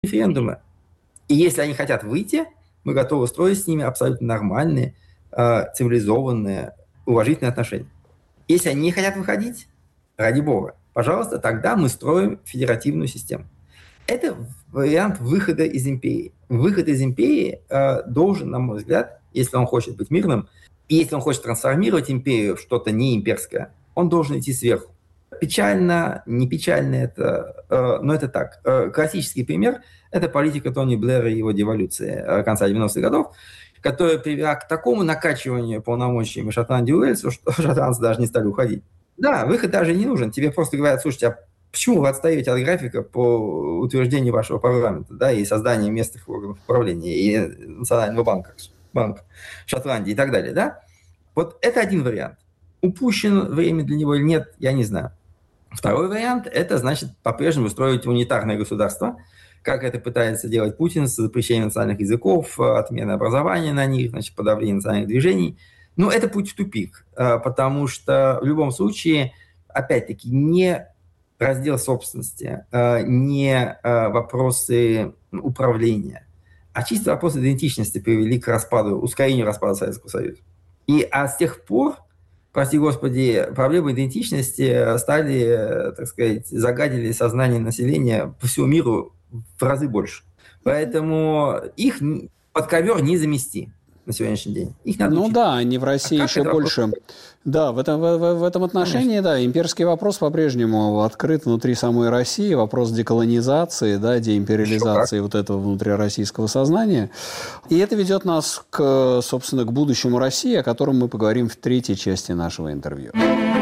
референдумы. И если они хотят выйти, мы готовы строить с ними абсолютно нормальные, цивилизованные, уважительные отношения. Если они не хотят выходить, ради бога, пожалуйста, тогда мы строим федеративную систему. Это вариант выхода из империи. Выход из империи должен, на мой взгляд, если он хочет быть мирным, и если он хочет трансформировать империю в что-то не имперское, он должен идти сверху. Печально, не печально это, но это так. Классический пример – это политика Тони Блэра и его деволюции конца 90-х годов, которая привела к такому накачиванию полномочиями Шотландии и Уэльсу, что шотландцы даже не стали уходить. Да, выход даже не нужен. Тебе просто говорят, слушайте, а почему вы отстаиваете от графика по утверждению вашего парламента, да, и создания местных органов управления, и Национального банка Шотландии и так далее, да? Вот это один вариант. Упущено время для него или нет, я не знаю. Второй вариант – это, значит, по-прежнему строить унитарное государство, как это пытается делать Путин с запрещением национальных языков, отменой образования на них, значит, подавлением национальных движений. Но это путь в тупик, потому что в любом случае, опять-таки, не раздел собственности, не вопросы управления, а чисто вопросы идентичности привели к ускорению распада Советского Союза. А с тех пор, прости господи, проблемы идентичности стали, так сказать, загадили сознание населения по всему миру в разы больше. Поэтому их под ковер не замести на сегодняшний день. Их надо учить. Да, они в России еще больше. Да, в этом отношении, конечно. Да, имперский вопрос по-прежнему открыт внутри самой России. Вопрос деколонизации, да, деимпериализации вот этого внутрироссийского сознания. И это ведет нас, собственно, к будущему России, о котором мы поговорим в третьей части нашего интервью.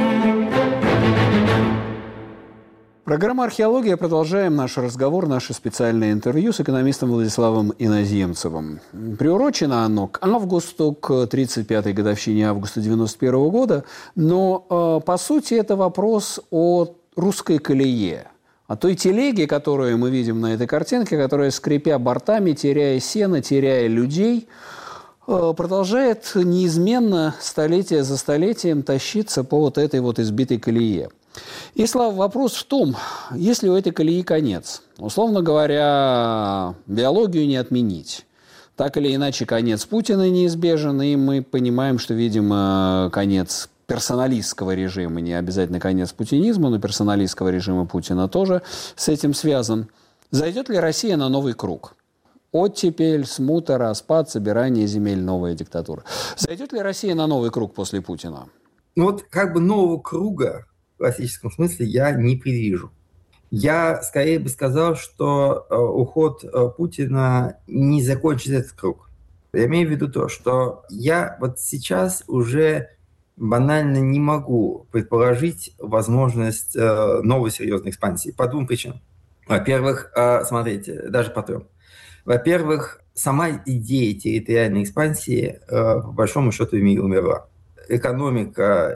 Программа «Археология». Продолжаем наш разговор, наше специальное интервью с экономистом Владиславом Иноземцевым. Приурочено оно к августу, к 35-й годовщине августа 91 года, но, по сути, это вопрос о русской колее, о той телеге, которую мы видим на этой картинке, которая, скрипя бортами, теряя сено, теряя людей, продолжает неизменно, столетие за столетием, тащиться по вот этой вот избитой колее. И, Слава, вопрос в том, есть ли у этой колеи конец? Условно говоря, биологию не отменить. Так или иначе, конец Путина неизбежен, и мы понимаем, что, видимо, конец персоналистского режима, не обязательно конец путинизма, но персоналистского режима Путина тоже с этим связан. Зайдет ли Россия на новый круг? Оттепель, смута, распад, собирание земель, новая диктатура. Зайдет ли Россия на новый круг после Путина? Нового круга в классическом смысле я не предвижу. Я скорее бы сказал, что уход Путина не закончит этот круг. Я имею в виду то, что я вот сейчас уже банально не могу предположить возможность новой серьезной экспансии по двум причинам. Во-первых, смотрите, даже по трем. Во-первых, сама идея территориальной экспансии по большому счету в мире умерла. Экономика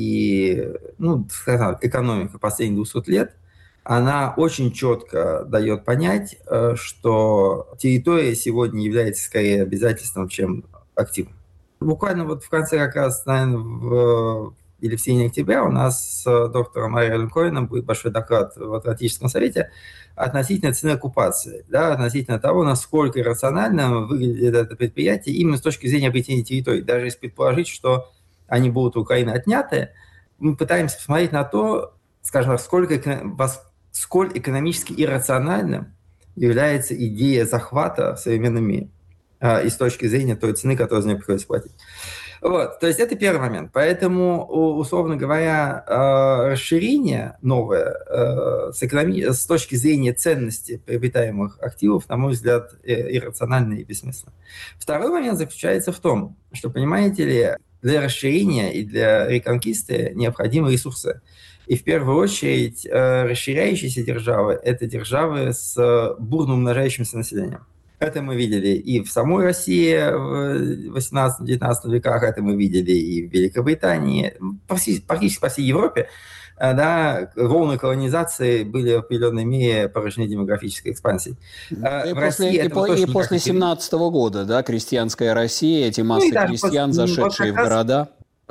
экономика последних 200 лет, она очень четко дает понять, что территория сегодня является скорее обязательством, чем активом. Буквально вот в конце как раз, наверное, или в середине октября у нас с доктором Ариэлем Коэном будет большой доклад в Атлантическом совете относительно цены оккупации, да, относительно того, насколько иррационально выглядит это предприятие именно с точки зрения обретения территорий. Даже если предположить, что они будут у Украины отняты, мы пытаемся посмотреть на то, скажем, сколь экономически иррациональным является идея захвата в современном мире и с точки зрения той цены, которую за нее приходится платить. Вот, то есть это первый момент. Поэтому, условно говоря, расширение новое с точки зрения ценности приобретаемых активов, на мой взгляд, иррационально и бессмысленно. Второй момент заключается в том, что, понимаете ли, для расширения и для реконкисты необходимы ресурсы. И в первую очередь расширяющиеся державы – это державы с бурно умножающимся населением. Это мы видели и в самой России в 18-19 веках, это мы видели и в Великобритании, практически по всей Европе. Да, волны колонизации были в определенной мере порождены демографической экспансией. И после 17 года, да, крестьянская Россия, эти массы крестьян, зашедшие в города.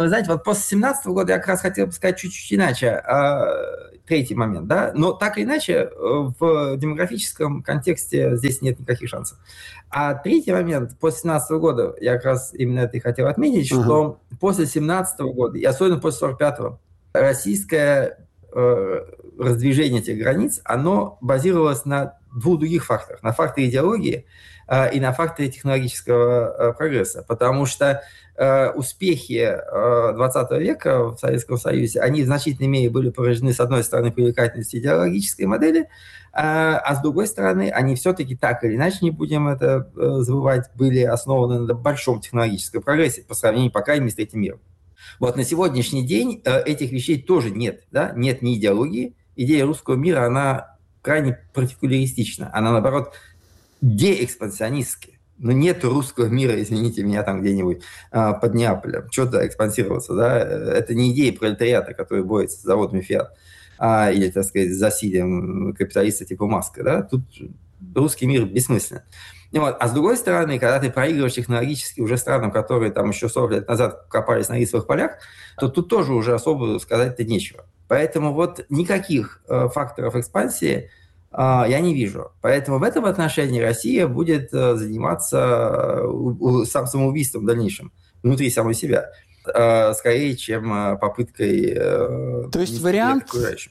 вы знаете, вот после 17 года я как раз хотел бы сказать чуть-чуть иначе. Третий момент, да, но так или иначе в демографическом контексте здесь нет никаких шансов. А третий момент, после 17 года, я как раз именно это и хотел отметить, что после 17 года, и особенно после 45-го, российское раздвижение этих границ, оно базировалось на двух других факторах. На факторе идеологии и на факторе технологического прогресса. Потому что успехи 20 века в Советском Союзе, они в значительной мере были порождены, с одной стороны, привлекательностью идеологической модели, а с другой стороны, они все-таки так или иначе, не будем это забывать, были основаны на большом технологическом прогрессе по сравнению, по крайней мере, с третьим миром. Вот на сегодняшний день этих вещей тоже нет. Да? Нет ни идеологии. Идея русского мира, она крайне партикуляристична. Она, наоборот, деэкспансионистская. Но нет русского мира, извините меня, там где-нибудь под Неаполем. Что-то экспансироваться. Да? Это не идея пролетариата, который борется с заводами «Фиат». Или, так сказать, с засилием капиталиста типа Маска. Да? Тут русский мир бессмыслен. Вот. А с другой стороны, когда ты проигрываешь технологически уже странам, которые там еще 40 лет назад копались на рисовых полях, то тут тоже уже особо сказать-то нечего. Поэтому вот никаких факторов экспансии я не вижу. Поэтому в этом отношении Россия будет заниматься самоубийством в дальнейшем, внутри самой себя, скорее, чем попыткой... То есть вариант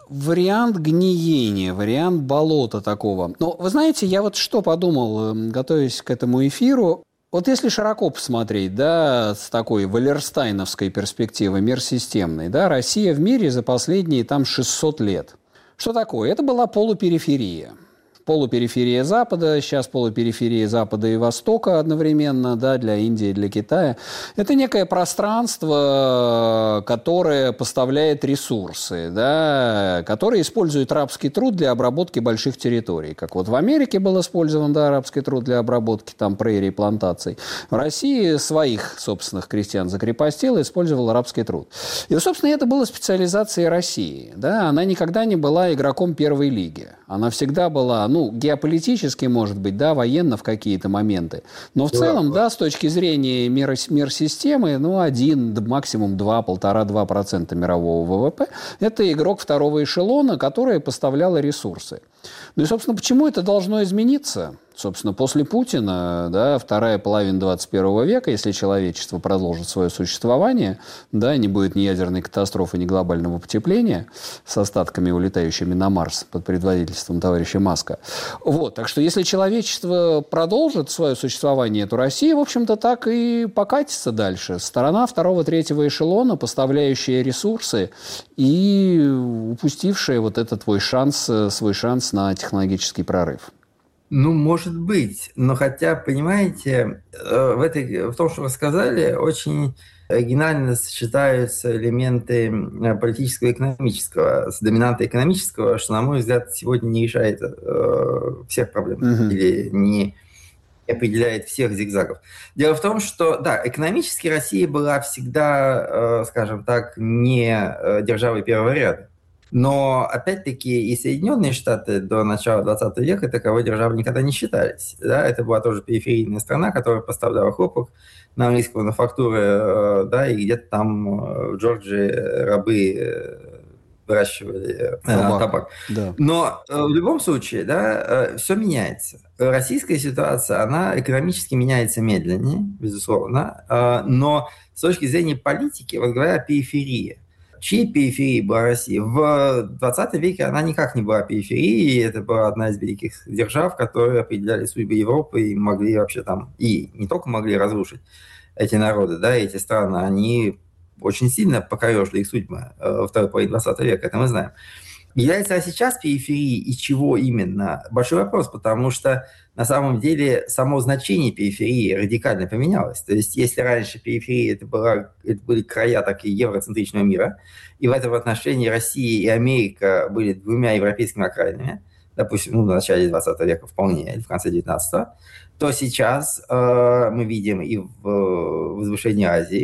гниения, вариант болота такого. Но вы знаете, я вот что подумал, готовясь к этому эфиру. Вот если широко посмотреть, да, с такой валерстайновской перспективы, мир системный, да, Россия в мире за последние там 600 лет. Что такое? Это была полупериферия. Полупериферия Запада, сейчас полупериферия Запада и Востока одновременно, да, для Индии, для Китая. Это некое пространство, которое поставляет ресурсы, да, которое использует рабский труд для обработки больших территорий. Как вот в Америке был использован, да, рабский труд для обработки там прерий, плантаций. В России своих собственных крестьян-закрепостей использовал рабский труд. И, собственно, это было специализацией России. Да? Она никогда не была игроком первой лиги. Она всегда была, геополитически, может быть, да, военно в какие-то моменты. Но в целом, да, с точки зрения мир-системы, 1, максимум 1,5-2% мирового ВВП – это игрок второго эшелона, который поставлял ресурсы. Ну и, собственно, почему это должно измениться? Собственно, после Путина, да, вторая половина 21 века, если человечество продолжит свое существование, да, не будет ни ядерной катастрофы, ни глобального потепления с остатками, улетающими на Марс под предводительством товарища Маска. Вот, так что если человечество продолжит свое существование, то Россия, в общем-то, так и покатится дальше. Сторона второго-третьего эшелона, поставляющая ресурсы и упустившая вот этот свой шанс на технологический прорыв. Может быть, но хотя, понимаете, в том, что вы сказали, очень оригинально сочетаются элементы политического и экономического с доминантой экономического, что, на мой взгляд, сегодня не решает всех проблем или не определяет всех зигзагов. Дело в том, что, да, экономически Россия была всегда, скажем так, не державой первого ряда. Но, опять-таки, и Соединенные Штаты до начала 20 века таковой державой никогда не считались. Да? Это была тоже периферийная страна, которая поставляла хлопок на английскую мануфактуру, да, и где-то там в Джорджии рабы выращивали табак. Да. Но в любом случае, да, все меняется. Российская ситуация, она экономически меняется медленнее, безусловно, но с точки зрения политики, вот говоря о периферии, чьей периферией была Россия? В 20 веке она никак не была периферией, это была одна из великих держав, которые определяли судьбы Европы и могли вообще там, и не только могли разрушить эти народы, да, эти страны, они очень сильно покорежили их судьбы во второй половине 20 века, это мы знаем. Является ли сейчас периферией и чего именно? Большой вопрос, потому что на самом деле само значение периферии радикально поменялось. То есть если раньше периферия это были края такие евроцентричного мира, и в этом отношении Россия и Америка были двумя европейскими окраинами, допустим, в начале 20 века вполне, или в конце 19-го, то сейчас мы видим и в возвышении Азии,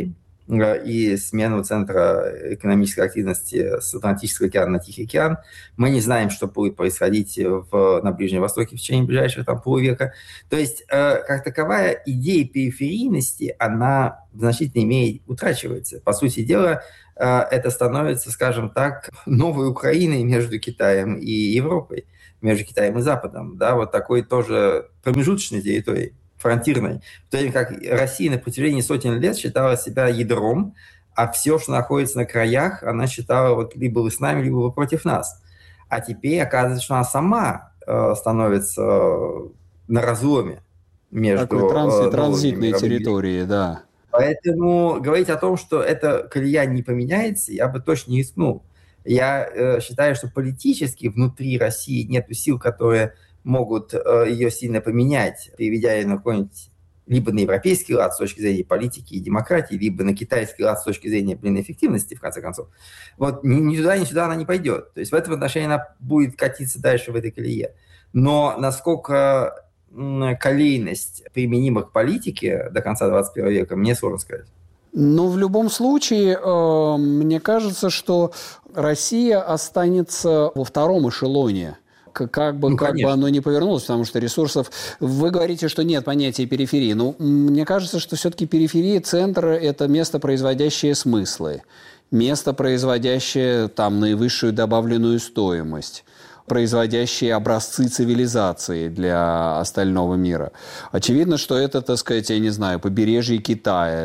и смену центра экономической активности с Атлантического океана на Тихий океан. Мы не знаем, что будет происходить на Ближнем Востоке в течение ближайших полувека. То есть, как таковая, идея периферийности, она в значительной мере утрачивается. По сути дела, это становится, скажем так, новой Украиной между Китаем и Европой, между Китаем и Западом. Да, вот такой тоже промежуточной территорией, фронтирной. В то время как Россия на протяжении сотен лет считала себя ядром, а все, что находится на краях, она считала либо вы с нами, либо вы против нас. А теперь оказывается, что она сама становится на разломе между... Такой транзитной территории, да. Поэтому говорить о том, что эта колея не поменяется, я бы точно не рискнул. Я считаю, что политически внутри России нет сил, которые могут ее сильно поменять, переведя ее на какой-нибудь либо на европейский лад с точки зрения политики и демократии, либо на китайский лад с точки зрения эффективности, в конце концов. Вот ни туда, ни сюда она не пойдет. То есть в этом отношении она будет катиться дальше в этой колее. Но насколько колейность применима к политике до конца 21 века, мне сложно сказать. Но в любом случае, мне кажется, что Россия останется во втором эшелоне. Как бы оно ни повернулось, потому что ресурсов... Вы говорите, что нет понятия периферии. Но мне кажется, что все-таки периферия, центр – это место, производящее смыслы, место, производящее наивысшую добавленную стоимость, производящие образцы цивилизации для остального мира. Очевидно, что это, так сказать, я не знаю, побережье Китая,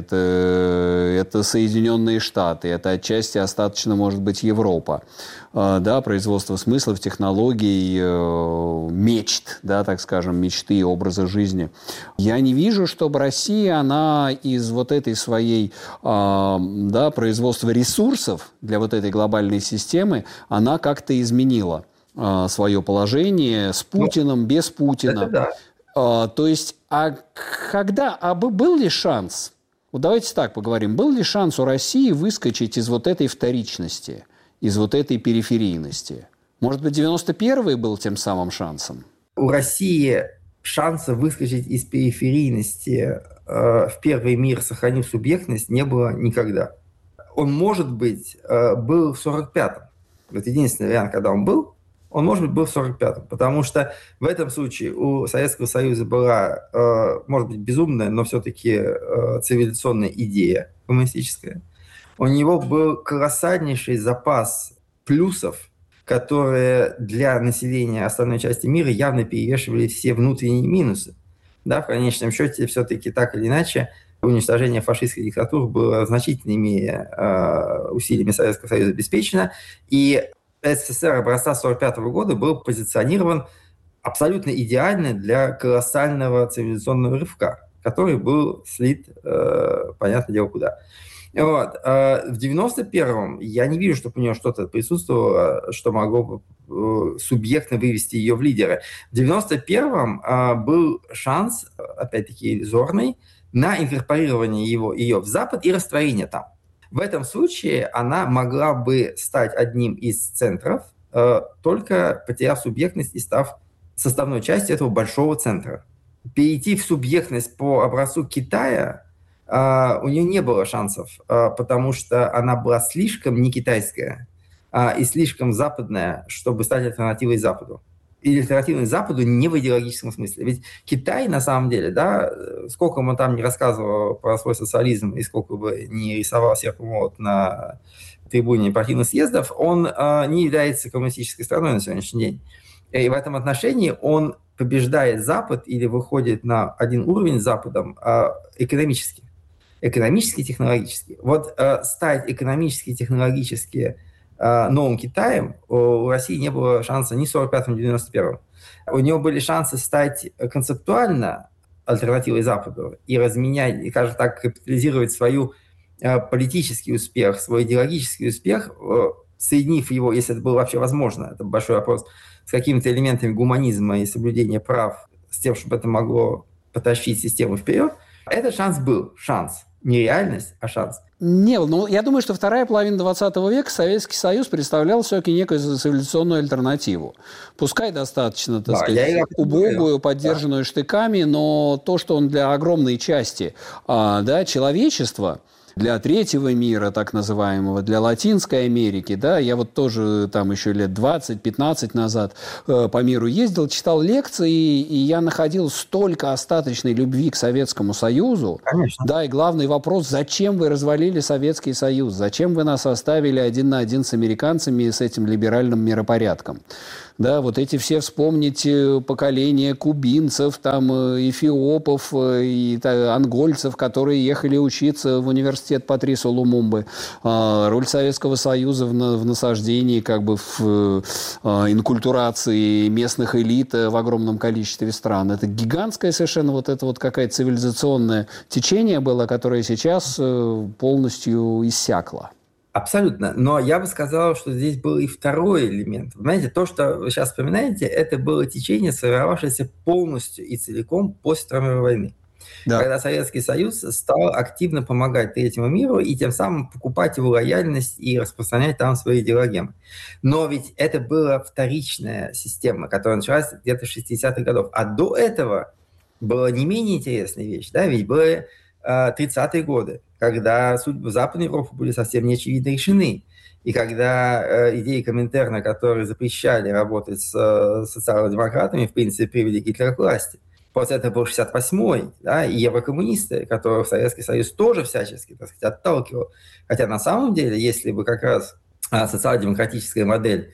это Соединенные Штаты, это отчасти остаточно, может быть, Европа. Да, производство смыслов, технологий, мечт, да, так скажем, мечты, образа жизни. Я не вижу, чтобы Россия, она из этой своей производства ресурсов для этой глобальной системы, она как-то изменила свое положение с Путиным, без Путина. Да. То есть, был ли шанс, давайте так поговорим, был ли шанс у России выскочить из этой вторичности, из этой периферийности? Может быть, 91-й был тем самым шансом? У России шанса выскочить из периферийности в первый мир, сохранив субъектность, не было никогда. Он, может быть, был в 45-м. Единственный вариант, когда он может быть, был в 45-м, потому что в этом случае у Советского Союза была, может быть, безумная, но все-таки цивилизационная идея коммунистическая. У него был колоссальнейший запас плюсов, которые для населения остальной части мира явно перевешивали все внутренние минусы. Да, в конечном счете, все-таки так или иначе, уничтожение фашистской диктатуры было значительными усилиями Советского Союза обеспечено, и СССР образца 1945 года был позиционирован абсолютно идеально для колоссального цивилизационного рывка, который был слит, понятное дело, куда. В 91-м я не вижу, чтобы у него что-то присутствовало, что могло бы субъектно вывести ее в лидеры. В 91-м был шанс, опять-таки иллюзорный, на инкорпорирование ее в Запад и растворение там. В этом случае она могла бы стать одним из центров, только потеряв субъектность и став составной частью этого большого центра. Перейти в субъектность по образцу Китая у нее не было шансов, потому что она была слишком не китайская и слишком западная, чтобы стать альтернативой Западу. И альтернативой Западу не в идеологическом смысле. Ведь Китай, на самом деле, да, сколько он там не рассказывал про свой социализм и сколько бы не рисовал серп и молот на трибуне партийных съездов, он не является коммунистической страной на сегодняшний день. И в этом отношении он побеждает Запад или выходит на один уровень с Западом экономически. Экономически и технологически. Стать экономически и технологически новым Китаем у России не было шанса ни в 45-м, ни в 91-м. У него были шансы стать концептуально альтернативой Западу и разменять, и, скажем так, капитализировать свой политический успех, свой идеологический успех, соединив его, если это было вообще возможно, это большой вопрос, с какими-то элементами гуманизма и соблюдения прав, с тем, чтобы это могло потащить систему вперед. Этот шанс был. Шанс. Не реальность, а шанс. Я думаю, что вторая половина 20 века Советский Союз представлял все-таки некую цивилизационную альтернативу. Пускай достаточно, так сказать, убогую, поддержанную штыками, но то, что он для огромной части человечества для третьего мира, так называемого, для Латинской Америки, да, я вот тоже там еще лет 20-15 назад по миру ездил, читал лекции, и я находил столько остаточной любви к Советскому Союзу. Конечно. Да, и главный вопрос, зачем вы развалили Советский Союз, зачем вы нас оставили один на один с американцами и с этим либеральным миропорядком. Да, вот эти все вспомнить поколения кубинцев, там, эфиопов и ангольцев, которые ехали учиться в университет Патрисо Лумумбы. Роль Советского Союза в насаждении, как бы в инкультурации местных элит в огромном количестве стран. Это гигантское совершенно вот это вот какое-то цивилизационное течение было, которое сейчас полностью иссякло. Абсолютно. Но я бы сказал, что здесь был и второй элемент. Понимаете, то, что вы сейчас вспоминаете, это было течение, сформировавшееся полностью и целиком после Второй мировой войны. Да. Когда Советский Союз стал активно помогать третьему миру и тем самым покупать его лояльность и распространять там свои идеологемы. Но ведь это была вторичная система, которая началась где-то с 60-х годов. А до этого была не менее интересная вещь. Да? Ведь были 30-е годы, когда судьбы Западной Европы были совсем неочевидно решены. И когда идеи Коминтерна, которые запрещали работать с социал-демократами, в принципе, привели Гитлера к власти. После этого был 68-й, да, и еврокоммунисты, которых Советский Союз тоже всячески, так сказать, отталкивал. Хотя на самом деле, если бы как раз социал-демократическая модель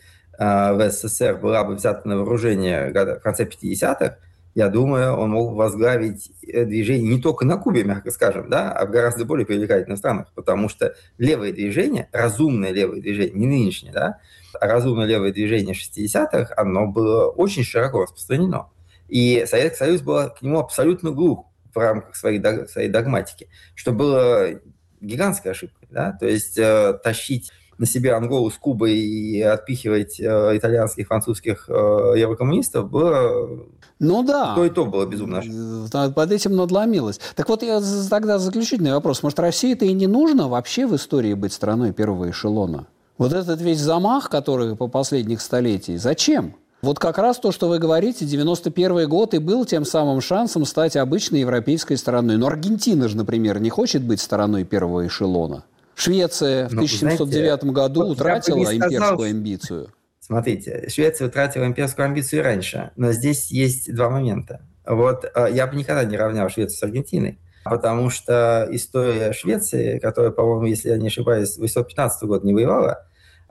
в СССР была бы взята на вооружение в конце 50-х, я думаю, он мог возглавить движение не только на Кубе, мягко скажем, да, а в гораздо более привлекательных странах, потому что левое движение, разумное левое движение, не нынешнее, да, а разумное левое движение 60-х, оно было очень широко распространено. И Советский Союз был к нему абсолютно глух в рамках своей догматики, что было гигантской ошибкой, да, то есть тащить на себе Анголу с Кубой и отпихивать итальянских, французских еврокоммунистов было... Ну да. То и то было безумно. Под этим надломилось. Так вот, я тогда заключительный вопрос. Может, России-то и не нужно вообще в истории быть страной первого эшелона? Вот этот весь замах, который по последних столетий, зачем? Вот как раз то, что вы говорите, 91 год и был тем самым шансом стать обычной европейской страной. Но Аргентина же, например, не хочет быть страной первого эшелона. Швеция в 1709 году утратила имперскую амбицию. Смотрите, Швеция утратила имперскую амбицию и раньше, но здесь есть два момента. Вот я бы никогда не равнял Швецию с Аргентиной, потому что история Швеции, которая, по-моему, если я не ошибаюсь, 815 год не воевала,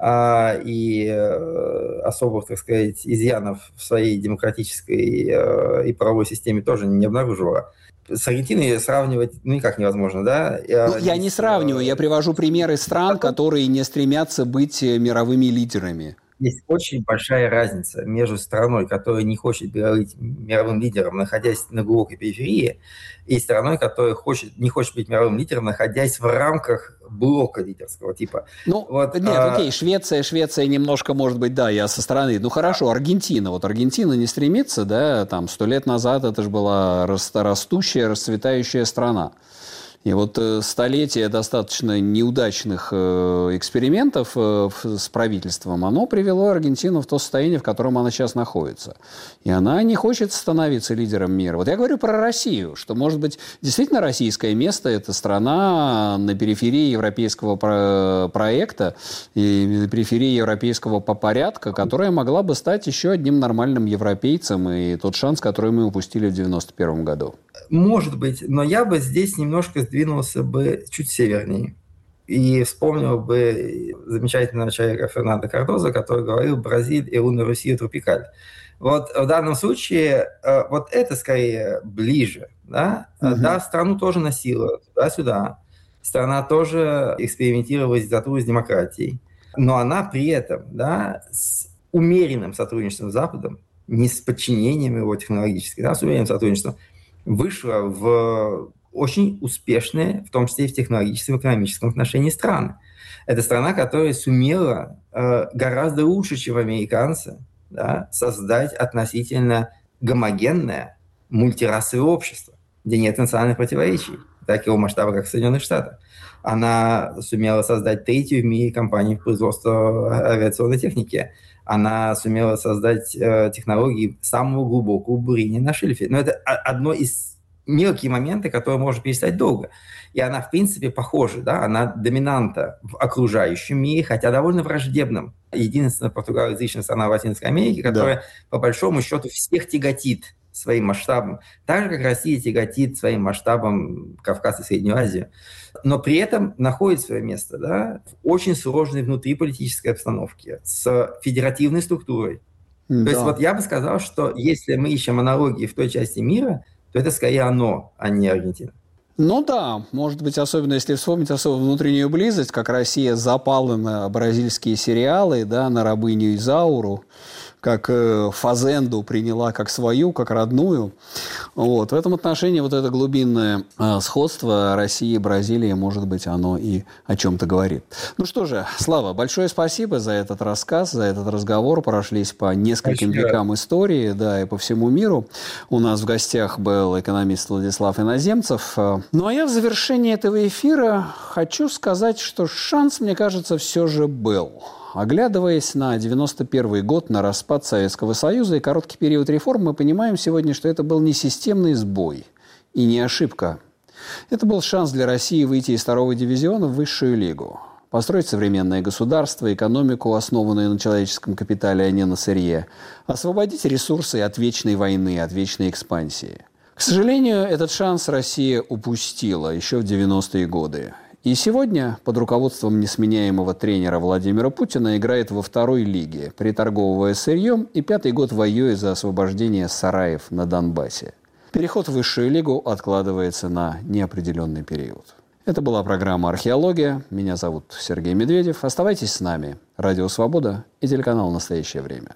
и особых, так сказать, изъянов в своей демократической и правовой системе тоже не обнаруживала. С Аргентиной сравнивать никак невозможно, да? Я не сравниваю, я привожу примеры стран, которые не стремятся быть мировыми лидерами. Есть очень большая разница между страной, которая не хочет быть мировым лидером, находясь на глубокой периферии, и страной, которая не хочет быть мировым лидером, находясь в рамках блока лидерского типа. Ну, вот, нет, окей, Швеция немножко, может быть, да, я со стороны. Ну, хорошо, Аргентина. Вот Аргентина не стремится, да, там, 100 лет назад это же была растущая, расцветающая страна. И вот столетие достаточно неудачных экспериментов с правительством, оно привело Аргентину в то состояние, в котором она сейчас находится. И она не хочет становиться лидером мира. Вот я говорю про Россию, что, может быть, действительно российское место – это страна на периферии европейского проекта и на периферии европейского порядка, которая могла бы стать еще одним нормальным европейцем, и тот шанс, который мы упустили в 1991 году. Может быть, но я бы здесь немножко сдвинулся бы чуть севернее и вспомнил бы замечательного человека Фернандо Кардоза, который говорил «Бразиль и Уна Руссия тропикаль». Вот в данном случае вот это скорее ближе, да? Да, страну тоже носила туда-сюда, страна тоже экспериментировала с диктатурой, с демократией, но она при этом, да, с умеренным сотрудничеством с Западом, не с подчинением его технологически, да, с умеренным сотрудничеством, вышла в очень успешные, в том числе и в технологическом и экономическом отношении страны. Это страна, которая сумела гораздо лучше, чем американцы, да, создать относительно гомогенное мультирасовое общество, где нет национальных противоречий, такого масштаба, как в Соединенных Штатах. Она сумела создать третью в мире компанию в производстве авиационной техники. Она сумела создать технологии самого глубокого бурения на шельфе. Но это одно из мелкие моменты, которые можно перестать долго. И она, в принципе, похожа, да, она доминанта в окружающем мире, хотя довольно враждебном. Единственная португалоязычная страна в Латинской Америке, которая, по большому счету, всех тяготит своим масштабом, так же, как Россия тяготит своим масштабом Кавказ и Среднюю Азию, но при этом находит свое место, да, в очень сложной внутриполитической обстановке, с федеративной структурой. То есть вот я бы сказал, что если мы ищем аналогии в той части мира, то это скорее оно, а не Аргентина. Ну да, может быть, особенно если вспомнить особо внутреннюю близость, как Россия запала на бразильские сериалы, да, на рабыню Изауру, как Фазенду приняла как свою, как родную. Вот. В этом отношении вот это глубинное сходство России и Бразилии, может быть, оно и о чем-то говорит. Ну что же, Слава, большое спасибо за этот рассказ, за этот разговор. Прошлись по нескольким векам истории, да, и по всему миру. У нас в гостях был экономист Владислав Иноземцев. Ну а я в завершении этого эфира хочу сказать, что шанс, мне кажется, все же был. Оглядываясь на 91 год, на распад Советского Союза и короткий период реформ, мы понимаем сегодня, что это был не системный сбой и не ошибка. Это был шанс для России выйти из второго дивизиона в высшую лигу, построить современное государство, экономику, основанную на человеческом капитале, а не на сырье, освободить ресурсы от вечной войны, от вечной экспансии. К сожалению, этот шанс Россия упустила еще в 90-е годы. И сегодня под руководством несменяемого тренера Владимира Путина играет во второй лиге, приторговывая сырьем и 5-й год воюя за освобождение сараев на Донбассе. Переход в высшую лигу откладывается на неопределенный период. Это была программа «Археология». Меня зовут Сергей Медведев. Оставайтесь с нами. Радио «Свобода» и телеканал «Настоящее время».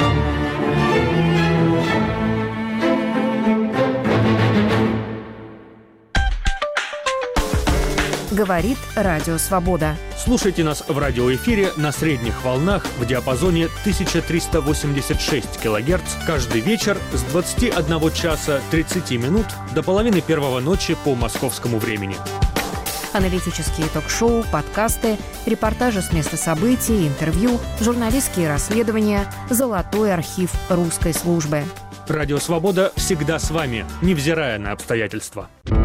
Говорит Радио Свобода. Слушайте нас в радиоэфире на средних волнах в диапазоне 1386 кГц каждый вечер с 21 часа 30 минут до половины первого ночи по московскому времени. Аналитические ток-шоу, подкасты, репортажи с места событий, интервью, журналистские расследования, золотой архив русской службы. Радио «Свобода» всегда с вами, невзирая на обстоятельства.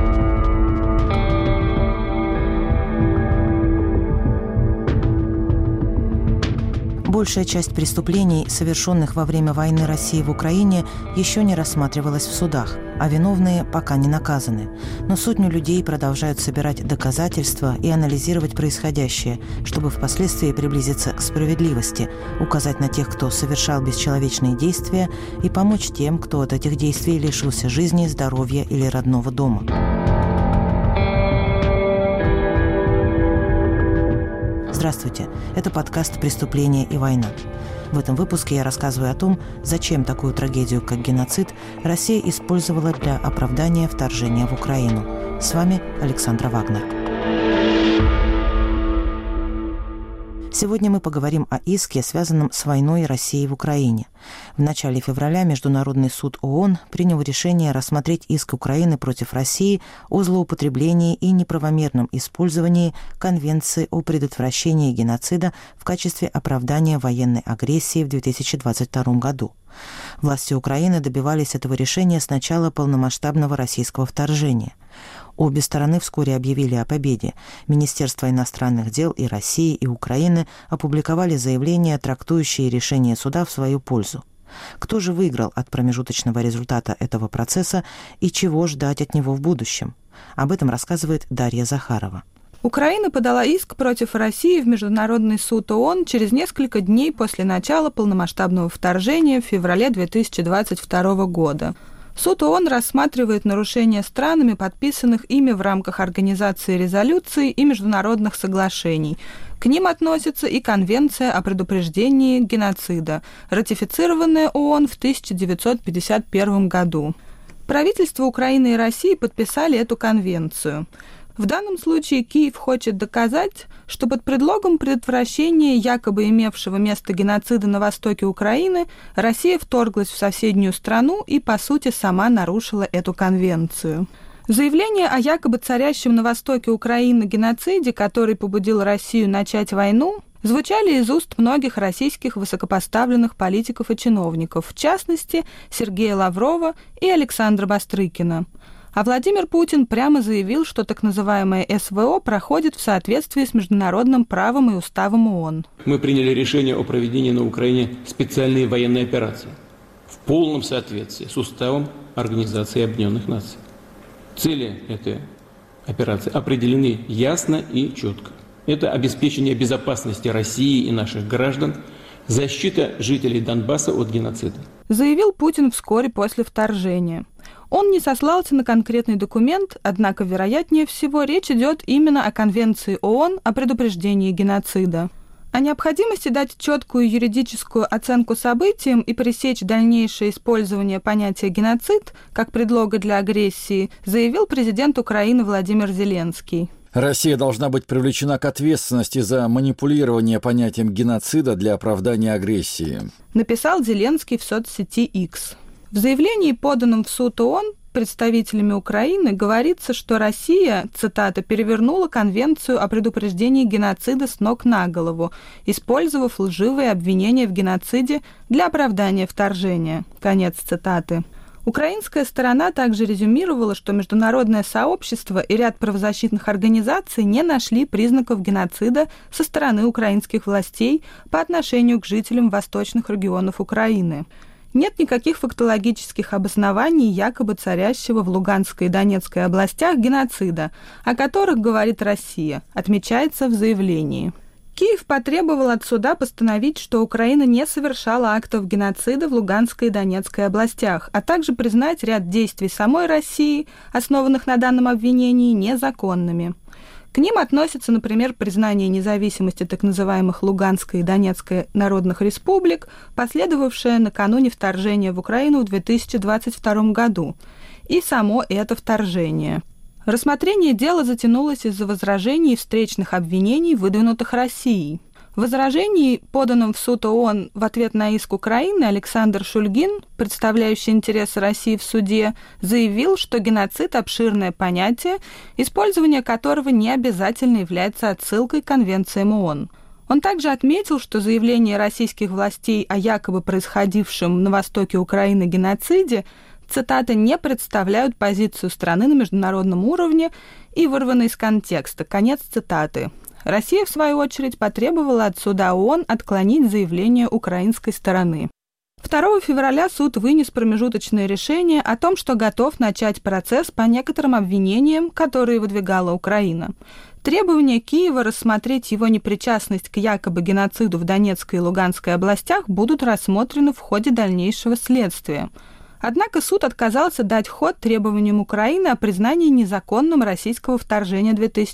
Большая часть преступлений, совершенных во время войны России в Украине, еще не рассматривалась в судах, а виновные пока не наказаны. Но сотни людей продолжают собирать доказательства и анализировать происходящее, чтобы впоследствии приблизиться к справедливости, указать на тех, кто совершал бесчеловечные действия, и помочь тем, кто от этих действий лишился жизни, здоровья или родного дома. Здравствуйте, это подкаст «Преступление и война». В этом выпуске я рассказываю о том, зачем такую трагедию, как геноцид, Россия использовала для оправдания вторжения в Украину. С вами Александра Вагнер. Сегодня мы поговорим о иске, связанном с войной России в Украине. В начале февраля Международный суд ООН принял решение рассмотреть иск Украины против России о злоупотреблении и неправомерном использовании Конвенции о предотвращении геноцида в качестве оправдания военной агрессии в 2022 году. Власти Украины добивались этого решения с начала полномасштабного российского вторжения. Обе стороны вскоре объявили о победе. Министерство иностранных дел и России, и Украины опубликовали заявления, трактующие решение суда в свою пользу. Кто же выиграл от промежуточного результата этого процесса и чего ждать от него в будущем? Об этом рассказывает Дарья Захарова. Украина подала иск против России в Международный суд ООН через несколько дней после начала полномасштабного вторжения в феврале 2022 года. Суд ООН рассматривает нарушения странами, подписанных ими в рамках организации резолюций и международных соглашений. К ним относится и Конвенция о предупреждении геноцида, ратифицированная ООН в 1951 году. Правительства Украины и России подписали эту конвенцию. В данном случае Киев хочет доказать, что под предлогом предотвращения якобы имевшего место геноцида на востоке Украины Россия вторглась в соседнюю страну и, по сути, сама нарушила эту конвенцию. Заявление о якобы царящем на востоке Украины геноциде, который побудил Россию начать войну, звучали из уст многих российских высокопоставленных политиков и чиновников, в частности, Сергея Лаврова и Александра Бастрыкина. А Владимир Путин прямо заявил, что так называемое СВО проходит в соответствии с международным правом и уставом ООН. Мы приняли решение о проведении на Украине специальной военной операции в полном соответствии с уставом Организации Объединенных Наций. Цели этой операции определены ясно и четко. Это обеспечение безопасности России и наших граждан, защита жителей Донбасса от геноцида. Заявил Путин вскоре после вторжения. Он не сослался на конкретный документ, однако, вероятнее всего, речь идет именно о Конвенции ООН о предупреждении геноцида. О необходимости дать четкую юридическую оценку событиям и пресечь дальнейшее использование понятия «геноцид» как предлога для агрессии заявил президент Украины Владимир Зеленский. Россия должна быть привлечена к ответственности за манипулирование понятием геноцида для оправдания агрессии, написал Зеленский в соцсети X. В заявлении, поданном в суд ООН представителями Украины, говорится, что Россия, цитата, «перевернула Конвенцию о предупреждении геноцида с ног на голову, использовав лживые обвинения в геноциде для оправдания вторжения». Конец цитаты. Украинская сторона также резюмировала, что международное сообщество и ряд правозащитных организаций не нашли признаков геноцида со стороны украинских властей по отношению к жителям восточных регионов Украины. Нет никаких фактологических обоснований якобы царящего в Луганской и Донецкой областях геноцида, о которых говорит Россия, отмечается в заявлении. Киев потребовал от суда постановить, что Украина не совершала актов геноцида в Луганской и Донецкой областях, а также признать ряд действий самой России, основанных на данном обвинении, незаконными. К ним относятся, например, признание независимости так называемых Луганской и Донецкой народных республик, последовавшее накануне вторжения в Украину в 2022 году, и само это вторжение. Рассмотрение дела затянулось из-за возражений и встречных обвинений, выдвинутых Россией. В возражении, поданном в суд ООН в ответ на иск Украины, Александр Шульгин, представляющий интересы России в суде, заявил, что геноцид – обширное понятие, использование которого не обязательно является отсылкой к конвенциям ООН. Он также отметил, что заявления российских властей о якобы происходившем на востоке Украины геноциде, цитата, «не представляют позицию страны на международном уровне и вырваны из контекста». Конец цитаты. Россия, в свою очередь, потребовала от суда ООН отклонить заявление украинской стороны. 2 февраля суд вынес промежуточное решение о том, что готов начать процесс по некоторым обвинениям, которые выдвигала Украина. Требования Киева рассмотреть его непричастность к якобы геноциду в Донецкой и Луганской областях будут рассмотрены в ходе дальнейшего следствия. Однако суд отказался дать ход требованиям Украины о признании незаконным российского вторжения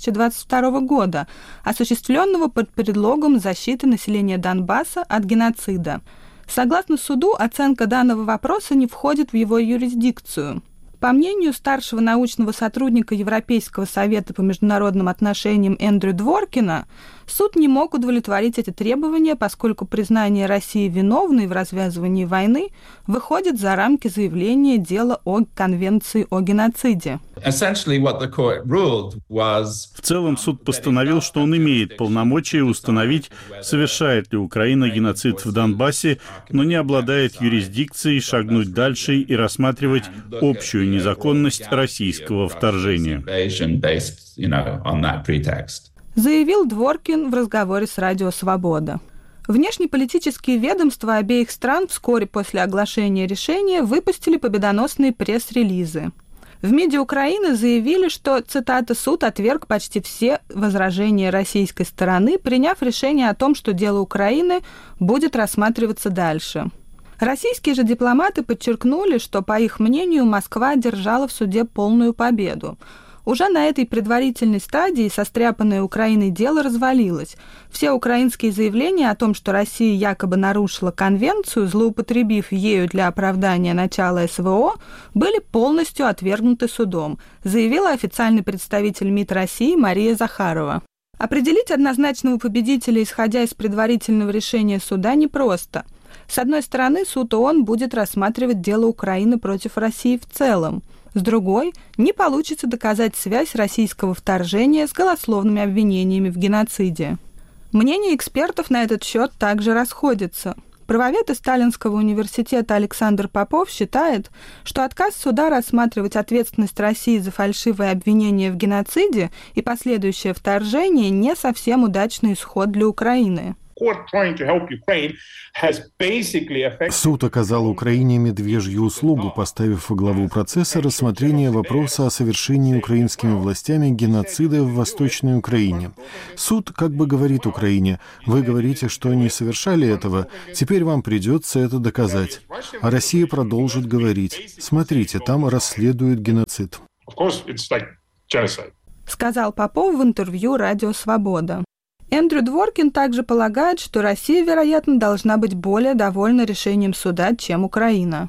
2022 года, осуществленного под предлогом защиты населения Донбасса от геноцида. Согласно суду, оценка данного вопроса не входит в его юрисдикцию. По мнению старшего научного сотрудника Европейского совета по международным отношениям Эндрю Дворкина, суд не мог удовлетворить эти требования, поскольку признание России виновной в развязывании войны выходит за рамки заявления дела о Конвенции о геноциде. В целом суд постановил, что он имеет полномочия установить, совершает ли Украина геноцид в Донбассе, но не обладает юрисдикцией шагнуть дальше и рассматривать общую незаконность российского вторжения. Заявил Дворкин в разговоре с Радио Свобода. Внешнеполитические ведомства обеих стран вскоре после оглашения решения выпустили победоносные пресс-релизы. В МИДе Украины заявили, что, цитата, «суд отверг почти все возражения российской стороны, приняв решение о том, что дело Украины будет рассматриваться дальше». Российские же дипломаты подчеркнули, что, по их мнению, Москва одержала в суде полную победу. Уже на этой предварительной стадии состряпанное Украиной дело развалилось. Все украинские заявления о том, что Россия якобы нарушила конвенцию, злоупотребив ею для оправдания начала СВО, были полностью отвергнуты судом, заявила официальный представитель МИД России Мария Захарова. Определить однозначного победителя, исходя из предварительного решения суда, непросто. С одной стороны, суд ООН будет рассматривать дело Украины против России в целом. С другой, не получится доказать связь российского вторжения с голословными обвинениями в геноциде. Мнения экспертов на этот счет также расходятся. Правовед из Сталинского университета Александр Попов считает, что отказ суда рассматривать ответственность России за фальшивое обвинение в геноциде и последующее вторжение не совсем удачный исход для Украины. Суд оказал Украине медвежью услугу, поставив во главу процесса рассмотрение вопроса о совершении украинскими властями геноцида в Восточной Украине. Суд как бы говорит Украине: вы говорите, что не совершали этого, теперь вам придется это доказать. А Россия продолжит говорить: смотрите, там расследуют геноцид. Сказал Попов в интервью «Радио Свобода». Эндрю Дворкин также полагает, что Россия, вероятно, должна быть более довольна решением суда, чем Украина.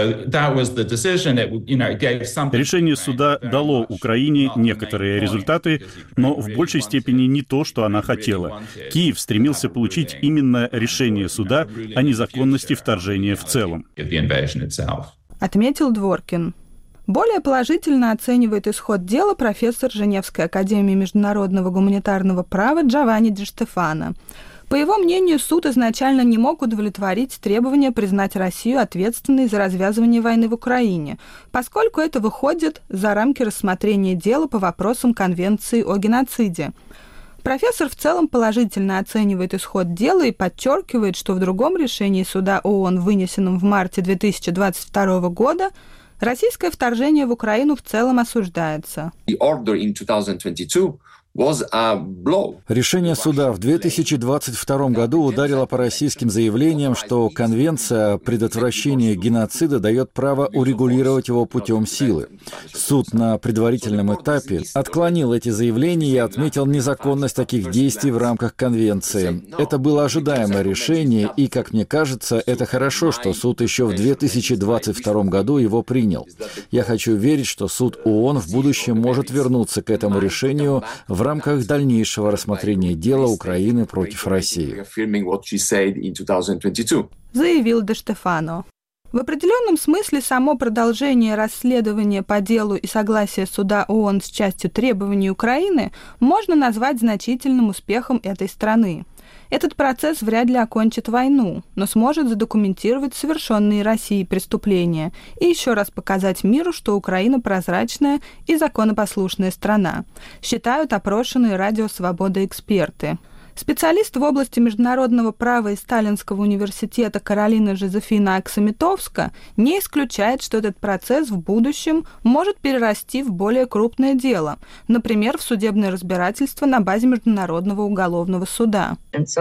Решение суда дало Украине некоторые результаты, но в большей степени не то, что она хотела. Киев стремился получить именно решение суда о незаконности вторжения в целом. Отметил Дворкин. Более положительно оценивает исход дела профессор Женевской академии международного гуманитарного права Джованни Ди Штефано. По его мнению, суд изначально не мог удовлетворить требования признать Россию ответственной за развязывание войны в Украине, поскольку это выходит за рамки рассмотрения дела по вопросам Конвенции о геноциде. Профессор в целом положительно оценивает исход дела и подчеркивает, что в другом решении суда ООН, вынесенном в марте 2022 года, российское вторжение в Украину в целом осуждается. Решение суда в 2022 году ударило по российским заявлениям, что Конвенция о предотвращении геноцида дает право урегулировать его путем силы. Суд на предварительном этапе отклонил эти заявления и отметил незаконность таких действий в рамках Конвенции. Это было ожидаемое решение, и, как мне кажется, это хорошо, что суд еще в 2022 году его принял. Я хочу верить, что суд ООН в будущем может вернуться к этому решению в рамках дальнейшего рассмотрения дела Украины против России. Заявил Ди Штефано. В определенном смысле само продолжение расследования по делу и согласие суда ООН с частью требований Украины можно назвать значительным успехом этой страны. Этот процесс вряд ли окончит войну, но сможет задокументировать совершенные Россией преступления и еще раз показать миру, что Украина прозрачная и законопослушная страна, считают опрошенные «Радио Свобода» эксперты. Специалист в области международного права из Сталинского университета Каролина Жозефина Аксамитовска не исключает, что этот процесс в будущем может перерасти в более крупное дело, например, в судебное разбирательство на базе Международного уголовного суда.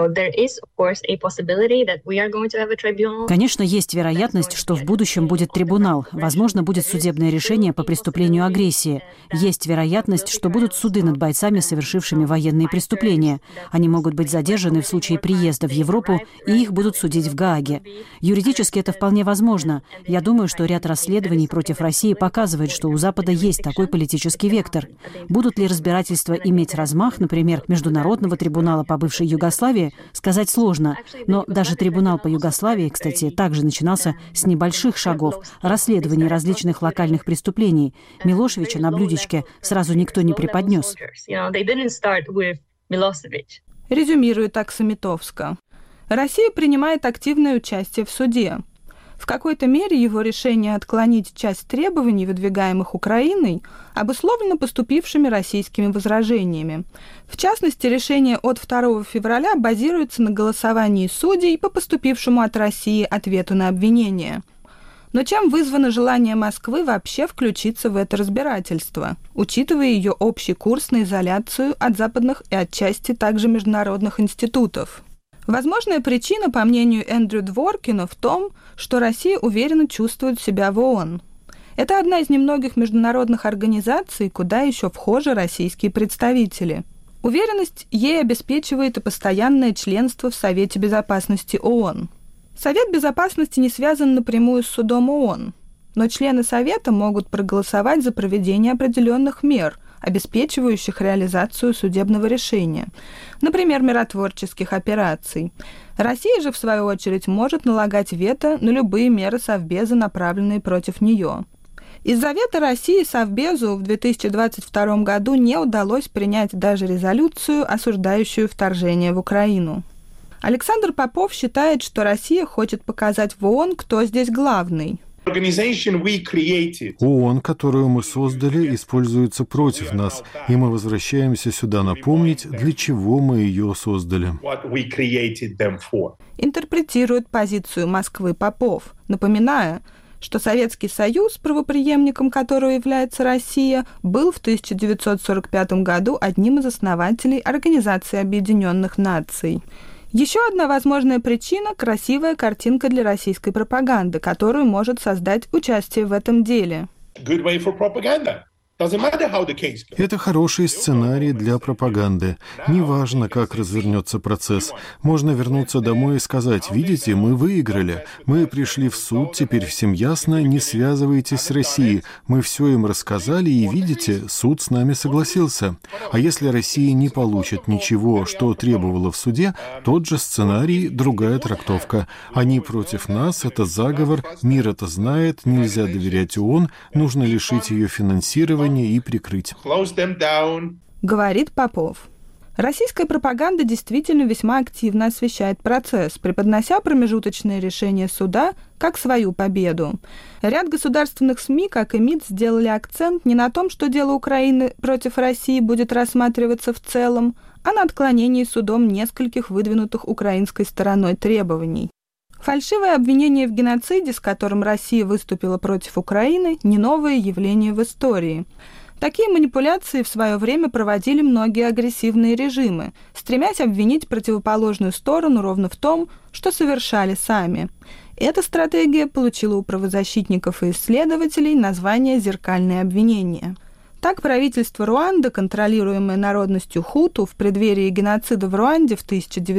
Конечно, есть вероятность, что в будущем будет трибунал, возможно, будет судебное решение по преступлению агрессии. Есть вероятность, что будут суды над бойцами, совершившими военные преступления. Они могут быть задержаны в случае приезда в Европу, и их будут судить в Гааге. Юридически это вполне возможно. Я думаю, что ряд расследований против России показывает, что у Запада есть такой политический вектор. Будут ли разбирательства иметь размах, например, Международного трибунала по бывшей Югославии, сказать сложно. Но даже трибунал по Югославии, кстати, также начинался с небольших шагов, расследований различных локальных преступлений. Милошевича на блюдечке сразу никто не преподнес. Резюмирует Аксамитовска. Россия принимает активное участие в суде. В какой-то мере его решение отклонить часть требований, выдвигаемых Украиной, обусловлено поступившими российскими возражениями. В частности, решение от 2 февраля базируется на голосовании судей по поступившему от России ответу на обвинение. Но чем вызвано желание Москвы вообще включиться в это разбирательство, учитывая ее общий курс на изоляцию от западных и отчасти также международных институтов? Возможная причина, по мнению Эндрю Дворкина, в том, что Россия уверенно чувствует себя в ООН. Это одна из немногих международных организаций, куда еще вхожи российские представители. Уверенность ей обеспечивает и постоянное членство в Совете Безопасности ООН. Совет Безопасности не связан напрямую с судом ООН, но члены Совета могут проголосовать за проведение определенных мер, обеспечивающих реализацию судебного решения, например, миротворческих операций. Россия же, в свою очередь, может налагать вето на любые меры Совбеза, направленные против нее. Из-за вето России Совбезу в 2022 году не удалось принять даже резолюцию, осуждающую вторжение в Украину. Александр Попов считает, что Россия хочет показать в ООН, кто здесь главный. ООН, которую мы создали, используется против нас, и мы возвращаемся сюда напомнить, для чего мы ее создали. Интерпретирует позицию Москвы Попов, напоминая, что Советский Союз, правопреемником которого является Россия, был в 1945 году одним из основателей Организации Объединенных Наций. Еще одна возможная причина – красивая картинка для российской пропаганды, которую может создать участие в этом деле. Это хороший сценарий для пропаганды. Неважно, как развернется процесс. Можно вернуться домой и сказать: видите, мы выиграли. Мы пришли в суд, теперь всем ясно, не связывайтесь с Россией. Мы все им рассказали, и видите, суд с нами согласился. А если Россия не получит ничего, что требовала в суде, тот же сценарий, другая трактовка. Они против нас, это заговор, мир это знает, нельзя доверять ООН, нужно лишить ее финансирования и прикрыть. Говорит Попов. Российская пропаганда действительно весьма активно освещает процесс, преподнося промежуточное решение суда как свою победу. Ряд государственных СМИ, как и МИД, сделали акцент не на том, что дело Украины против России будет рассматриваться в целом, а на отклонении судом нескольких выдвинутых украинской стороной требований. Фальшивое обвинение в геноциде, с которым Россия выступила против Украины, не новое явление в истории. Такие манипуляции в свое время проводили многие агрессивные режимы, стремясь обвинить противоположную сторону ровно в том, что совершали сами. Эта стратегия получила у правозащитников и исследователей название «зеркальное обвинение». Так, правительство Руанды, контролируемое народностью хуту в преддверии геноцида в Руанде в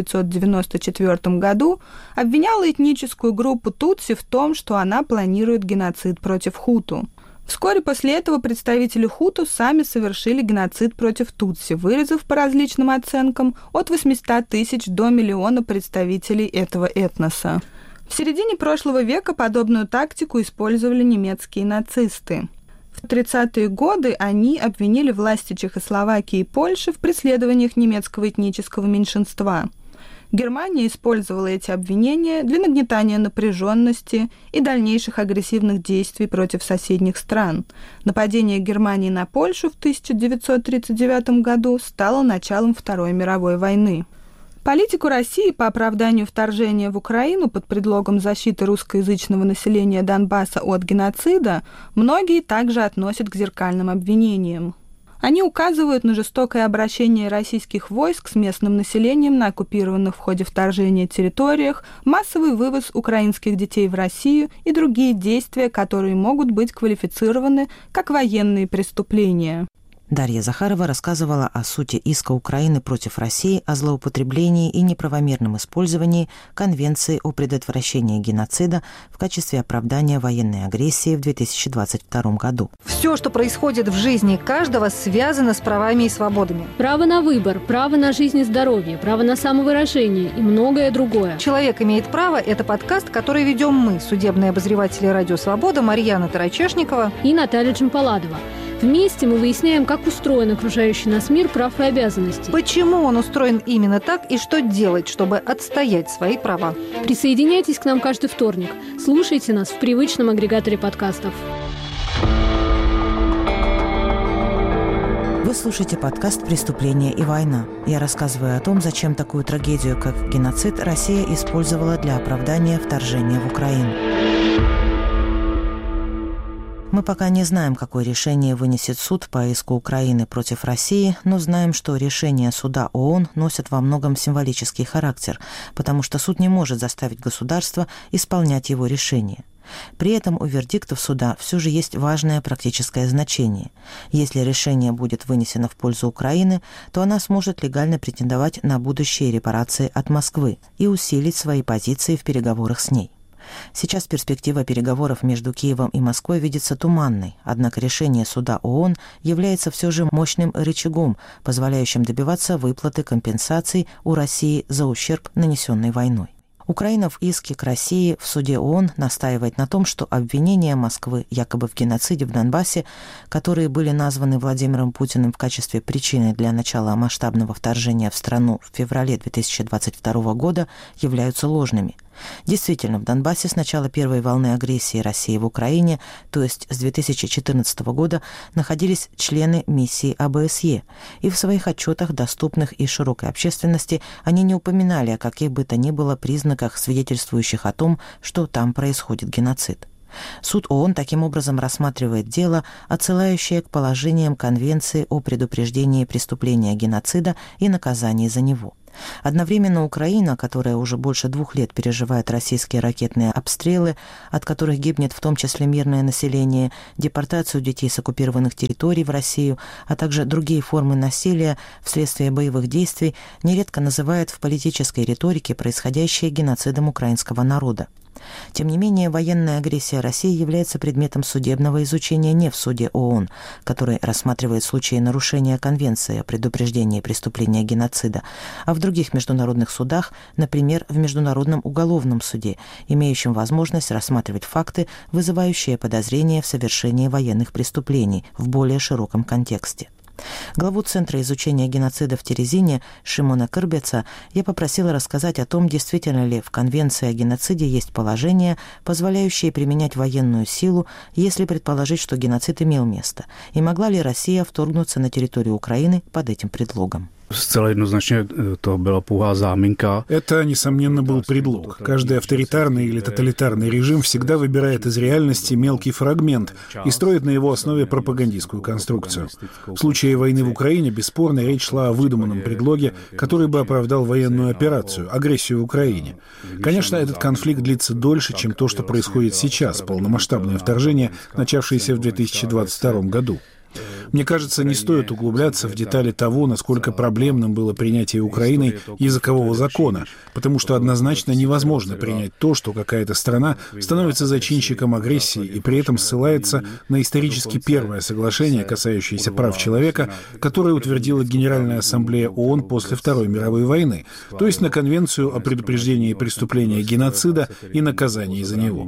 1994 году, обвиняло этническую группу тутси в том, что она планирует геноцид против хуту. Вскоре после этого представители хуту сами совершили геноцид против тутси, вырезав по различным оценкам от 800 тысяч до 1 миллиона представителей этого этноса. В середине прошлого века подобную тактику использовали немецкие нацисты. В 30-е годы они обвинили власти Чехословакии и Польши в преследованиях немецкого этнического меньшинства. Германия использовала эти обвинения для нагнетания напряженности и дальнейших агрессивных действий против соседних стран. Нападение Германии на Польшу в 1939 году стало началом Второй мировой войны. Политику России по оправданию вторжения в Украину под предлогом защиты русскоязычного населения Донбасса от геноцида многие также относят к зеркальным обвинениям. Они указывают на жестокое обращение российских войск с местным населением на оккупированных в ходе вторжения территориях, массовый вывоз украинских детей в Россию и другие действия, которые могут быть квалифицированы как военные преступления. Дарья Захарова рассказывала о сути иска Украины против России о злоупотреблении и неправомерном использовании Конвенции о предотвращении геноцида в качестве оправдания военной агрессии в 2022 году. Все, что происходит в жизни каждого, связано с правами и свободами. Право на выбор, право на жизнь и здоровье, право на самовыражение и многое другое. «Человек имеет право» – это подкаст, который ведем мы, судебные обозреватели «Радио Свобода» Марьяна Тарачешникова и Наталья Джампаладова. Вместе мы выясняем, как устроен окружающий нас мир прав и обязанностей. Почему он устроен именно так и что делать, чтобы отстоять свои права. Присоединяйтесь к нам каждый вторник. Слушайте нас в привычном агрегаторе подкастов. Вы слушаете подкаст «Преступление и война». Я рассказываю о том, зачем такую трагедию, как геноцид, Россия использовала для оправдания вторжения в Украину. Мы пока не знаем, какое решение вынесет суд по иску Украины против России, но знаем, что решения суда ООН носят во многом символический характер, потому что суд не может заставить государство исполнять его решение. При этом у вердиктов суда все же есть важное практическое значение. Если решение будет вынесено в пользу Украины, то она сможет легально претендовать на будущие репарации от Москвы и усилить свои позиции в переговорах с ней. Сейчас перспектива переговоров между Киевом и Москвой видится туманной, однако решение суда ООН является все же мощным рычагом, позволяющим добиваться выплаты компенсаций у России за ущерб, нанесенный войной. Украина в иске к России в суде ООН настаивает на том, что обвинения Москвы якобы в геноциде в Донбассе, которые были названы Владимиром Путиным в качестве причины для начала масштабного вторжения в страну в феврале 2022 года, являются ложными. Действительно, в Донбассе с начала первой волны агрессии России в Украине, то есть с 2014 года, находились члены миссии ОБСЕ, и в своих отчетах, доступных и широкой общественности, они не упоминали о каких бы то ни было признаках, свидетельствующих о том, что там происходит геноцид. Суд ООН таким образом рассматривает дело, отсылающее к положениям Конвенции о предупреждении преступления геноцида и наказании за него. Одновременно Украина, которая уже больше 2 лет переживает российские ракетные обстрелы, от которых гибнет в том числе мирное население, депортацию детей с оккупированных территорий в Россию, а также другие формы насилия вследствие боевых действий, нередко называет в политической риторике происходящее геноцидом украинского народа. Тем не менее, военная агрессия России является предметом судебного изучения не в суде ООН, который рассматривает случаи нарушения Конвенции о предупреждении преступления геноцида, а в других международных судах, например, в Международном уголовном суде, имеющем возможность рассматривать факты, вызывающие подозрения в совершении военных преступлений в более широком контексте. Главу Центра изучения геноцида в Терезине Шимона Кырбеца я попросила рассказать о том, действительно ли в Конвенции о геноциде есть положения, позволяющие применять военную силу, если предположить, что геноцид имел место, и могла ли Россия вторгнуться на территорию Украины под этим предлогом. Zcela jednoznačně to byla pouhá záminka. Это, несомненно, был предлог. Каждый авторитарный или тоталитарный режим всегда выбирает из реальности мелкий фрагмент и строит на его основе пропагандистскую конструкцию. В случае войны в Украине, бесспорно, речь шла о выдуманном предлоге, который бы оправдал военную операцию, агрессию в Украине. Конечно, этот конфликт длится дольше, чем то, что происходит сейчас, полномасштабное вторжение, начавшееся в 2022 году. Мне кажется, не стоит углубляться в детали того, насколько проблемным было принятие Украиной языкового закона, потому что однозначно невозможно принять то, что какая-то страна становится зачинщиком агрессии и при этом ссылается на исторически первое соглашение, касающееся прав человека, которое утвердила Генеральная ассамблея ООН после Второй мировой войны, то есть на Конвенцию о предупреждении преступления геноцида и наказании за него.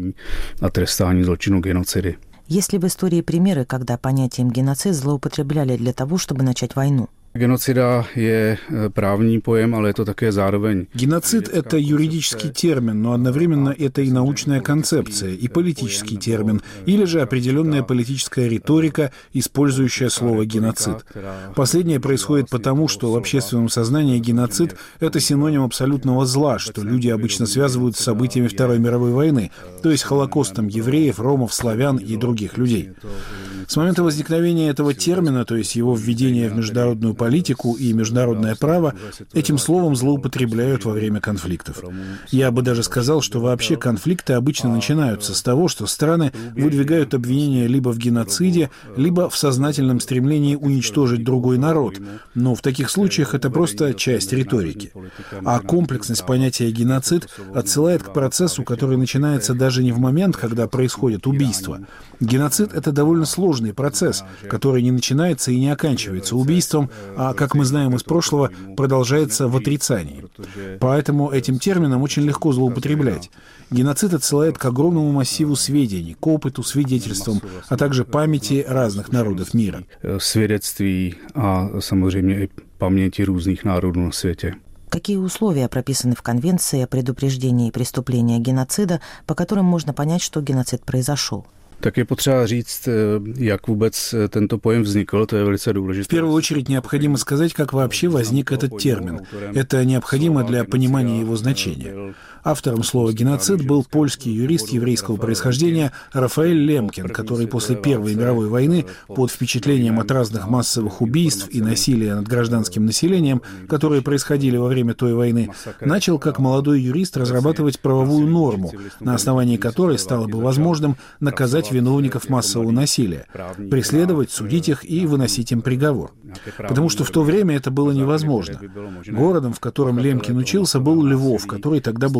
Есть ли в истории примеры, когда понятием геноцид злоупотребляли для того, чтобы начать войну? Genocida je právní pojem, ale je to také zároveň. Геноцид – это юридический термин, но одновременно это и научная концепция, и политический термин, или же определенная политическая риторика, использующая слово «геноцид». Последнее происходит потому, что в общественном сознании геноцид – это синоним абсолютного зла, что люди обычно связывают с событиями Второй мировой войны, то есть Холокостом евреев, ромов, славян и других людей. С момента возникновения этого термина, то есть его введения в международную политику и международное право, этим словом злоупотребляют во время конфликтов. Я бы даже сказал, что вообще конфликты обычно начинаются с того, что страны выдвигают обвинения либо в геноциде, либо в сознательном стремлении уничтожить другой народ. Но в таких случаях это просто часть риторики. А комплексность понятия геноцид отсылает к процессу, который начинается даже не в момент, когда происходит убийство. Геноцид — это довольно сложный процесс, который не начинается и не оканчивается убийством, а, как мы знаем из прошлого, продолжается в отрицании. Поэтому этим термином очень легко злоупотреблять. Геноцид отсылает к огромному массиву сведений, к опыту, свидетельствам, а также памяти разных народов мира. Свидетельств, а, samozřejmě, и памяти разных народов на свете. Какие условия прописаны в Конвенции о предупреждении преступления геноцида, по которым можно понять, что геноцид произошел? Tak je potřeba říct, jak vůbec tento pojem vznikl, to je velice důležité. В первую очередь необходимо сказать, как вообще возник этот термин. Это необходимо для понимания его значения. Автором слова «геноцид» был польский юрист еврейского происхождения Рафаэль Лемкин, который после Первой мировой войны под впечатлением от разных массовых убийств и насилия над гражданским населением, которые происходили во время той войны, начал как молодой юрист разрабатывать правовую норму, на основании которой стало бы возможным наказать виновников массового насилия, преследовать, судить их и выносить им приговор. Потому что в то время это было невозможно. Городом, в котором Лемкин учился, был Львов, который тогда был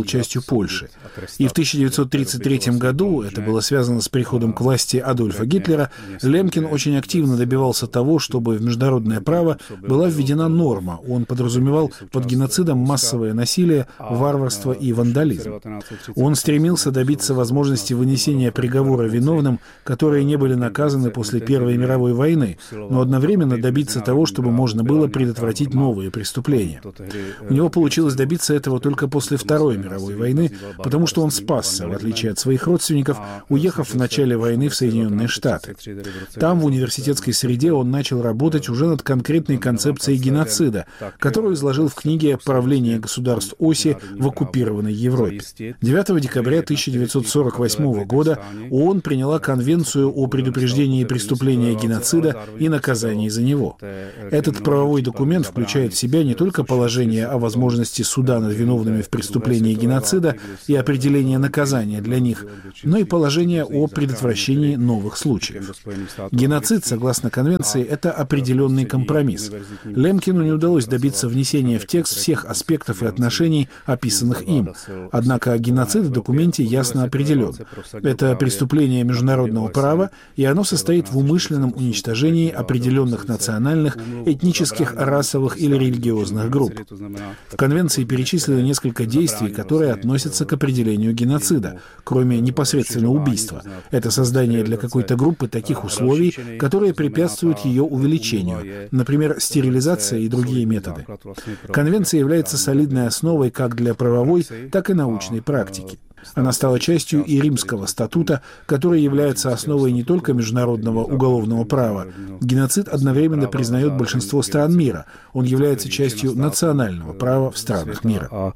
частью Польши. И в 1933 году, это было связано с приходом к власти Адольфа Гитлера, Лемкин очень активно добивался того, чтобы в международное право была введена норма. Он подразумевал под геноцидом массовое насилие, варварство и вандализм. Он стремился добиться возможности вынесения приговора виновным, которые не были наказаны после Первой мировой войны, но одновременно добиться того, чтобы можно было предотвратить новые преступления. У него получилось добиться этого только после Второй мировой войны, потому что он спасся, в отличие от своих родственников, уехав в начале войны в Соединенные Штаты. Там, в университетской среде, он начал работать уже над конкретной концепцией геноцида, которую изложил в книге «Правление государств оси в оккупированной Европе». 9 декабря 1948 года ООН приняла Конвенцию о предупреждении преступления геноцида и наказании за него. Этот правовой документ включает в себя не только положение о возможности суда над виновными в преступлении геноцида и определение наказания для них, но и положение о предотвращении новых случаев. Геноцид, согласно Конвенции, это определенный компромисс. Лемкину не удалось добиться внесения в текст всех аспектов и отношений, описанных им. Однако геноцид в документе ясно определен. Это преступление международного права, и оно состоит в умышленном уничтожении определенных национальных, этнических, расовых или религиозных групп. В Конвенции перечислены несколько действий, которые относятся к определению геноцида, кроме непосредственно убийства. Это создание для какой-то группы таких условий, которые препятствуют ее увеличению, например, стерилизация и другие методы. Конвенция является солидной основой как для правовой, так и научной практики. Она стала частью и Римского статута, который является основой не только международного уголовного права. Геноцид одновременно признает большинство стран мира. Он является частью национального права в странах мира.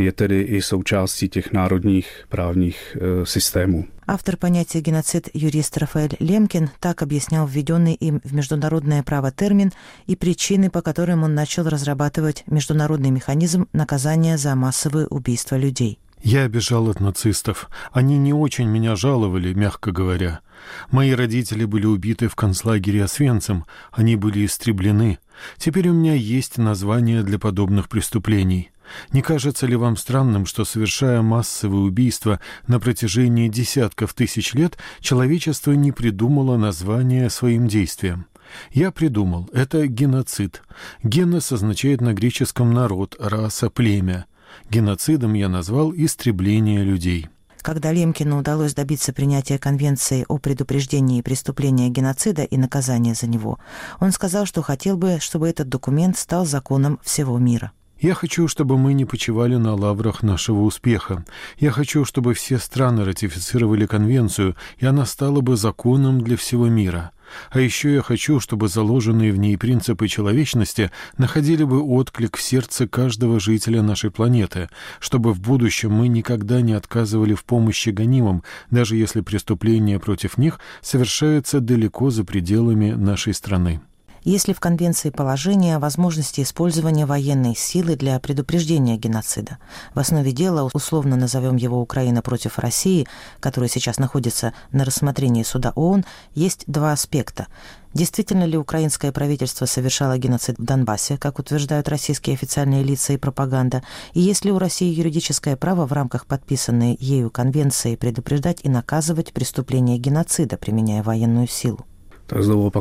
Автор понятия «геноцид» юрист Рафаэль Лемкин так объяснял введенный им в международное право термин и причины, по которым он начал разрабатывать международный механизм наказания за массовые убийства людей. Я бежал от нацистов. Они не очень меня жаловали, мягко говоря. Мои родители были убиты в концлагере Освенцим. Они были истреблены. Теперь у меня есть название для подобных преступлений. Не кажется ли вам странным, что, совершая массовые убийства на протяжении десятков тысяч лет, человечество не придумало название своим действиям? Я придумал. Это геноцид. Генос означает на греческом народ, раса, племя. Геноцидом я назвал истребление людей. Когда Лемкину удалось добиться принятия Конвенции о предупреждении преступления геноцида и наказания за него, он сказал, что хотел бы, чтобы этот документ стал законом всего мира. Я хочу, чтобы мы не почивали на лаврах нашего успеха. Я хочу, чтобы все страны ратифицировали Конвенцию, и она стала бы законом для всего мира. А еще я хочу, чтобы заложенные в ней принципы человечности находили бы отклик в сердце каждого жителя нашей планеты, чтобы в будущем мы никогда не отказывали в помощи гонимым, даже если преступления против них совершаются далеко за пределами нашей страны. Есть ли в Конвенции положение о возможности использования военной силы для предупреждения геноцида? В основе дела, условно назовем его «Украина против России», которое сейчас находится на рассмотрении суда ООН, есть два аспекта. Действительно ли украинское правительство совершало геноцид в Донбассе, как утверждают российские официальные лица и пропаганда? И есть ли у России юридическое право в рамках подписанной ею Конвенции предупреждать и наказывать преступления геноцида, применяя военную силу? Я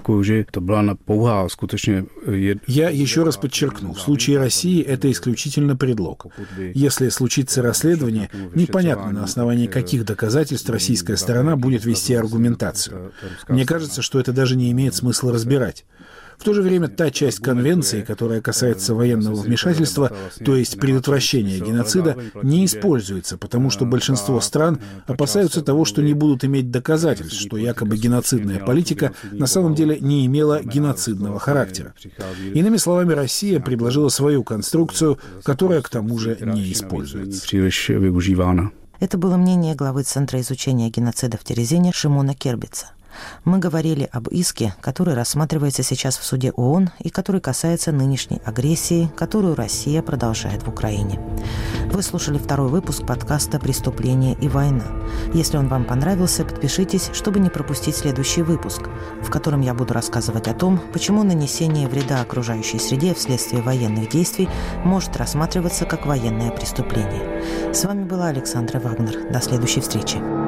еще раз подчеркну, в случае России это исключительно предлог. Если случится расследование, непонятно, на основании каких доказательств российская сторона будет вести аргументацию. Мне кажется, что это даже не имеет смысла разбирать. В то же время та часть Конвенции, которая касается военного вмешательства, то есть предотвращения геноцида, не используется, потому что большинство стран опасаются того, что не будут иметь доказательств, что якобы геноцидная политика на самом деле не имела геноцидного характера. Иными словами, Россия предложила свою конструкцию, которая к тому же не используется. Это было мнение главы Центра изучения геноцида в Терезине Шимона Кербица. Мы говорили об иске, который рассматривается сейчас в суде ООН и который касается нынешней агрессии, которую Россия продолжает в Украине. Вы слушали второй выпуск подкаста «Преступление и война». Если он вам понравился, подпишитесь, чтобы не пропустить следующий выпуск, в котором я буду рассказывать о том, почему нанесение вреда окружающей среде вследствие военных действий может рассматриваться как военное преступление. С вами была Александра Вагнер. До следующей встречи.